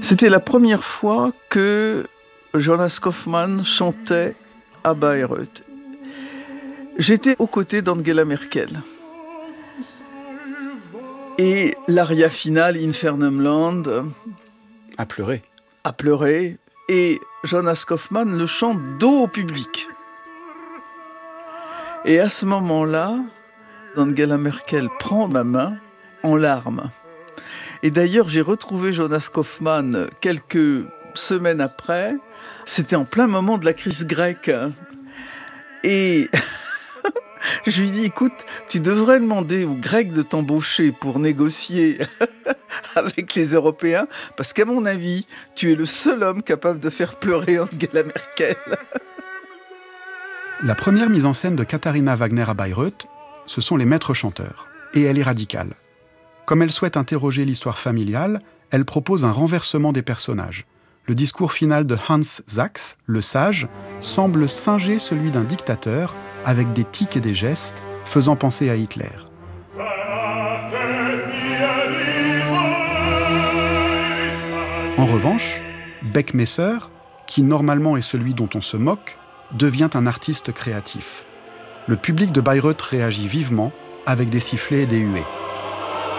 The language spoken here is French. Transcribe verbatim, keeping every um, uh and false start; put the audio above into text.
C'était la première fois que Jonas Kaufmann chantait à Bayreuth. J'étais aux côtés d'Angela Merkel. Et l'aria finale, Infernum Land, a pleuré. A pleuré. Et Jonas Kaufmann le chante dos au public. Et à ce moment-là, Angela Merkel prend ma main en larmes. Et d'ailleurs, j'ai retrouvé Jonas Kaufmann quelques semaines après. C'était en plein moment de la crise grecque. Et je lui dis, écoute, tu devrais demander aux Grecs de t'embaucher pour négocier avec les Européens, parce qu'à mon avis, tu es le seul homme capable de faire pleurer Angela Merkel. La première mise en scène de Katharina Wagner à Bayreuth, ce sont les maîtres chanteurs. Et elle est radicale. Comme elle souhaite interroger l'histoire familiale, elle propose un renversement des personnages. Le discours final de Hans Sachs, le sage, semble singer celui d'un dictateur, avec des tics et des gestes, faisant penser à Hitler. En revanche, Beckmesser, qui normalement est celui dont on se moque, devient un artiste créatif. Le public de Bayreuth réagit vivement, avec des sifflets et des huées.